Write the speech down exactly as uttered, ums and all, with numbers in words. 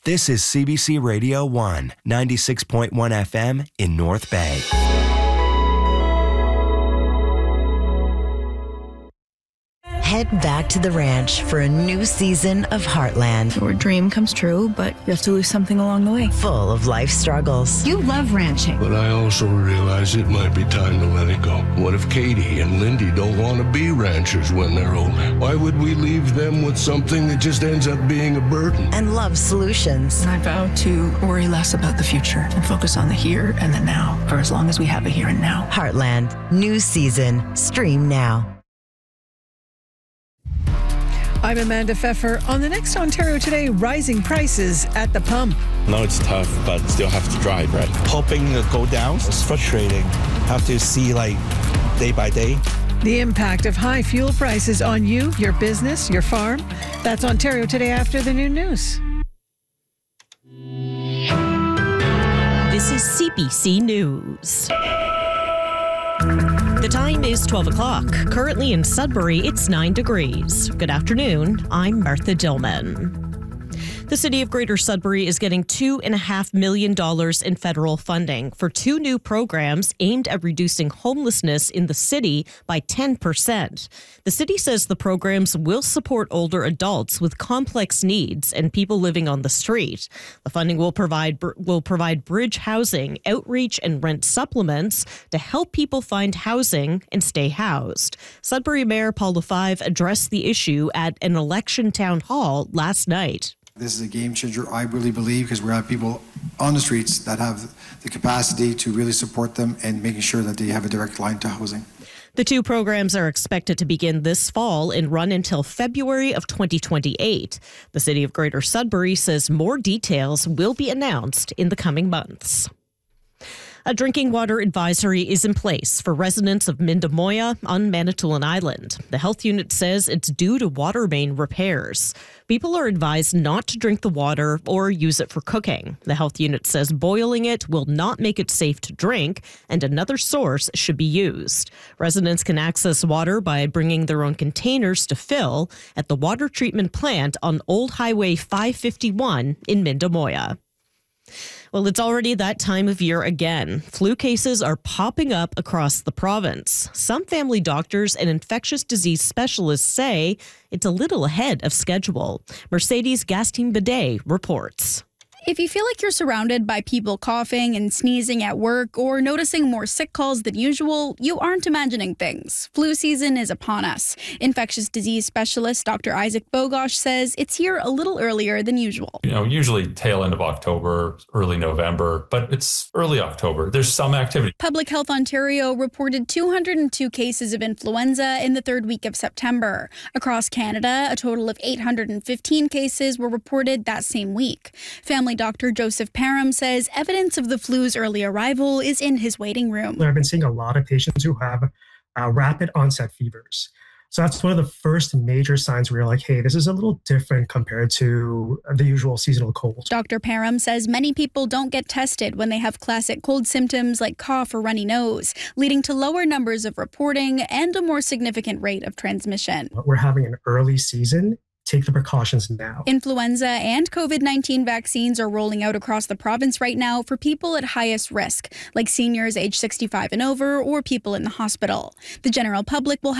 This is C B C Radio one, ninety-six point one F M in North Bay. Head back to the ranch for a new season of Heartland. Your dream comes true, but you have to lose something along the way. Full of life struggles. You love ranching. But I also realize it might be time to let it go. What if Katie and Lindy don't want to be ranchers when they're older? Why would we leave them with something that just ends up being a burden? And love solutions. I vow to worry less about the future and focus on the here and the now for as long as we have a here and now. Heartland, new season. Stream now. I'm Amanda Pfeffer. On the next Ontario Today, rising prices at the pump. No, it's tough, but still have to drive, right? Hoping to go down. It's frustrating. Have to see like day by day. The impact of high fuel prices on you, your business, your farm. That's Ontario Today after the noon news. This is C B C News. The time is twelve o'clock. Currently in Sudbury, it's nine degrees. Good afternoon. I'm Martha Dillman. The City of Greater Sudbury is getting two point five million dollars in federal funding for two new programs aimed at reducing homelessness in the city by ten percent. The city says the programs will support older adults with complex needs and people living on the street. The funding will provide will provide bridge housing, outreach, and rent supplements to help people find housing and stay housed. Sudbury Mayor Paul Lefebvre addressed the issue at an election town hall last night. This is a game changer, I really believe, because we have people on the streets that have the capacity to really support them and making sure that they have a direct line to housing. The two programs are expected to begin this fall and run until February of twenty twenty-eight. The City of Greater Sudbury says more details will be announced in the coming months. A drinking water advisory is in place for residents of Mindamoya on Manitoulin Island. The health unit says it's due to water main repairs. People are advised not to drink the water or use it for cooking. The health unit says boiling it will not make it safe to drink, and another source should be used. Residents can access water by bringing their own containers to fill at the water treatment plant on Old Highway five fifty-one in Mindamoya. Well, it's already that time of year again. Flu cases are popping up across the province. Some family doctors and infectious disease specialists say it's a little ahead of schedule. Mercedes Gastine-Bidet reports. If you feel like you're surrounded by people coughing and sneezing at work or noticing more sick calls than usual, you aren't imagining things. Flu season is upon us. Infectious disease specialist Doctor Isaac Bogosh says it's here a little earlier than usual. You know, usually tail end of October, early November, but it's early October. There's some activity. Public Health Ontario reported two hundred two cases of influenza in the third week of September. Across Canada, a total of eight hundred fifteen cases were reported that same week. Family Doctor Joseph Parham says evidence of the flu's early arrival is in his waiting room. I've been seeing a lot of patients who have uh, rapid onset fevers. So that's one of the first major signs where you're like, hey, this is a little different compared to the usual seasonal cold. Doctor Parham says many people don't get tested when they have classic cold symptoms like cough or runny nose, leading to lower numbers of reporting and a more significant rate of transmission. We're having an early season. Take the precautions now. Influenza and COVID nineteen vaccines are rolling out across the province right now for people at highest risk, like seniors age sixty-five and over or people in the hospital. The general public will have